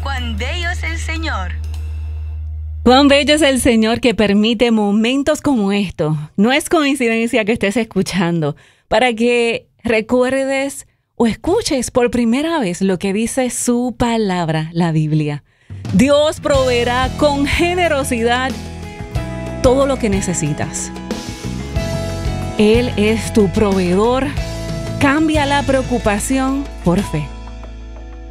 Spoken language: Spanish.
Cuán bello es el Señor. Cuán bello es el Señor que permite momentos como estos. No es coincidencia que estés escuchando, para que recuerdes o escuches por primera vez lo que dice su palabra, la Biblia. Dios proveerá con generosidad todo lo que necesitas. Él es tu proveedor. Cambia la preocupación por fe.